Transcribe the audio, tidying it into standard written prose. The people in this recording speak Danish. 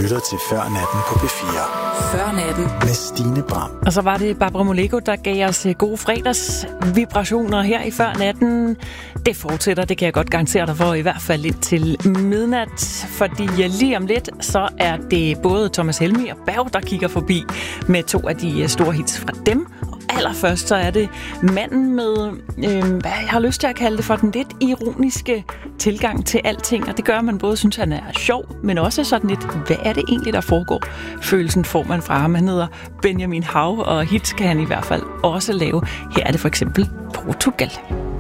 lytter til Før Natten på P4. Før Natten. Med Stine Bram. Og så var det Barbara Moleko, der gav os gode fredagsvibrationer her i Før Natten. Det fortsætter, det kan jeg godt garantere dig for, i hvert fald lidt til midnat. Fordi lige om lidt, så er det både Thomas Helmig og Berg, der kigger forbi med to af de store hits fra dem. Og allerførst så er det manden med, hvad jeg har lyst til at kalde det for, den lidt ironiske tilgang til alting. Og det gør, at man både synes, at han er sjov, men også sådan lidt, hvad er det egentlig, der foregår? Følelsen får man fra ham. Han hedder Benjamin Hav, og hits kan han i hvert fald også lave. Her er det for eksempel Portugal.